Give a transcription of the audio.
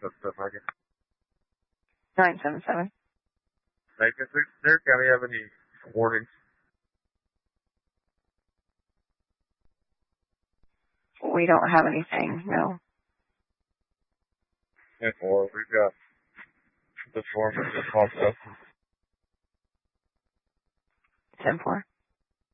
stuff like it. 977. Like, does their county have any warnings? We don't have anything, no. 10-4, we've got the form that just popped up. 10-4.